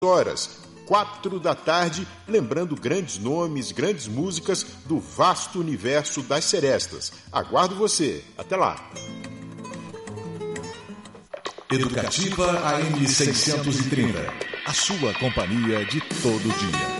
horas, 4 da tarde, lembrando grandes nomes, grandes músicas do vasto universo das serestas. Aguardo você. Até lá. Educativa AM 630. A sua companhia de todo dia.